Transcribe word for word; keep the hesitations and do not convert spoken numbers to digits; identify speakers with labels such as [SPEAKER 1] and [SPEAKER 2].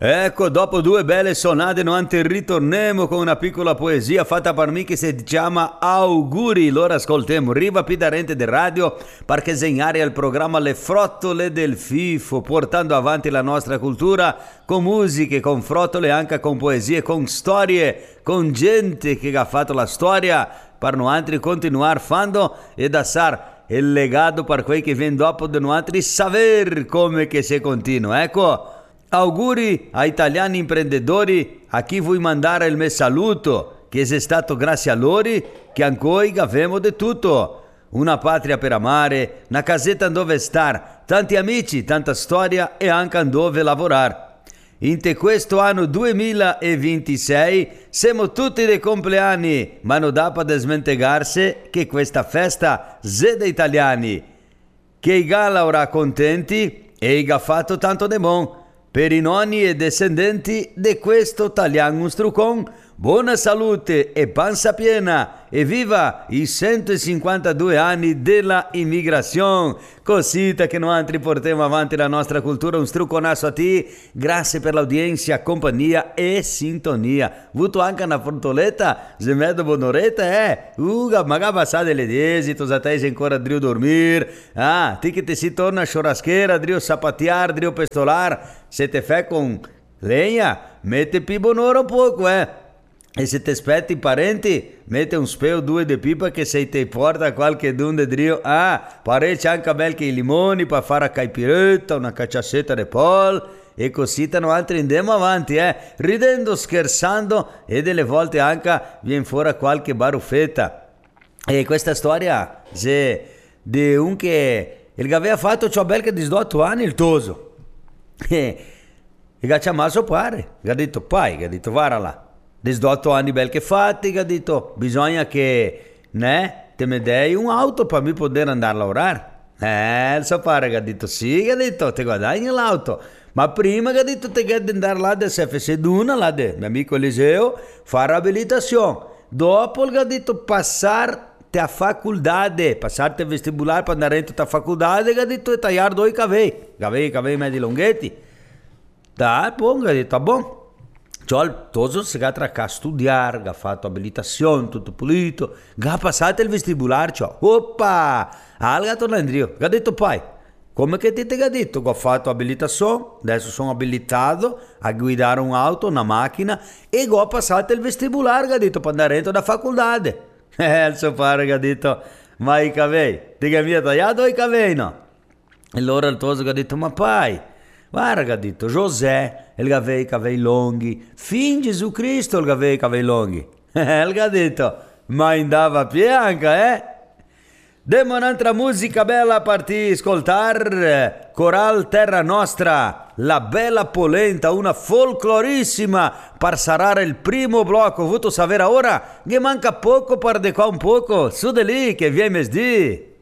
[SPEAKER 1] Ecco, dopo due belle sonate noi ritorniamo con una piccola poesia fatta per me che si chiama Auguri. Allora ascoltiamo Riva Pidarente di Radio per segnare il programma Le Frottole del Fifo, portando avanti la nostra cultura con musiche, con frottole, anche con poesie, con storie, con gente che ha fatto la storia per noi continuare fando e da sar il legato per quei che vengono dopo di noi saper come che si continua. Ecco, auguri a italiani imprenditori, a chi vuoi mandare il mio saluto, che è stato grazie a loro che ancora abbiamo di tutto. Una patria per amare, una casetta dove star, tanti amici, tanta storia e anche dove lavorare. In te questo anno duemilaventisei siamo tutti dei compleanni, ma non dà per smentegarsi che questa festa è dei italiani, che i gala ora contenti e i ha fatto tanto de bon. Per i nonni e descendenti di questo italiano strucon, buona salute e panza piena e viva i centocinquantadue anni della immigrazione. Così che noi portiamo avanti la nostra cultura, un struconasso a te. Grazie per l'audienza, compagnia e sintonia. Avuto anche una frontoletta, se metto buonoretta, eh? Uga, magari passate le dieci, tu sei ancora a drio dormire. Ah, ti che ti si torna a sciorraschera, drio sapatiar, drio pestolar. Se te fai con legna, mette più buonoro poco, eh? E se ti aspetti parenti, mette un speo o due di pipa che se ti porta qualche dun de drio. Ah, parecchia anche bel che i limoni per fare a caipiretta, una cacciassetta di pol. E così tanto altri andiamo avanti, eh? Ridendo, scherzando e delle volte anche viene fuori qualche baruffetta. E questa storia è di un che il aveva fatto ciò bel che diciotto anni il toso. E che ci ha messo pare, che ha detto pai, che ha detto vara là. diciotto anni bel che fatti, che ha detto bisogna che ne te mi dai un'auto per mi poter andare a lavorare. Eh, il suo pare che ha detto sì, che ha detto ti guadagni l'auto, ma prima che ha detto te che andare là del S F C Duna, là del mio amico Eliseo, fare abilitazione. Dopo che ha detto passare a facoltà, passare il vestibulare per andare in tutta facoltà, che ha detto e tagliare due cavei, cavei, cavei medi lunghetti. Da, buon, che ha detto, buon. Cioè, il toso si è a studiare, ha fatto abilitazione, tutto pulito, ha passato il vestibulare, cioè, oppa, ha tornato in Dio, ha detto pai, come che ti ha detto, ho fatto abilitazione, adesso sono abilitato a guidare un'auto, una macchina, e ho passato il vestibulare, ha detto, per andare dentro da facoltà. Eh, il suo padre ha detto, ma i cavei, ti mi ha tagliato i cavei, no? E allora il toso ha detto, ma pai, guarda che ha detto, José, il aveva i cavei lunghi, fin Gesù Cristo il aveva i cavei lunghi. Eh, il ha detto, ma andava pianca, eh? Demo un'altra musica bella per ti ascoltare, Coral Terra Nostra, la bella polenta, una folclorissima, per sarare il primo blocco, avuto sapere ora, che manca poco per de qua un poco, su di lì che viene mesdì.